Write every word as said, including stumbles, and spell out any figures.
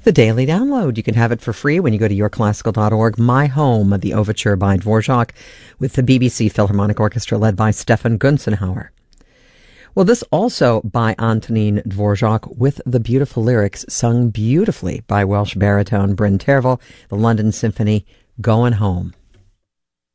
The Daily Download. You can have it for free when you go to your classical dot org. My Home, the overture by Dvorak, with the B B C Philharmonic Orchestra led by Stefan Gunzenhauer. Well, this also by Antonín Dvorak with the beautiful lyrics sung beautifully by Welsh baritone Bryn Terfel, the London Symphony, Going Home.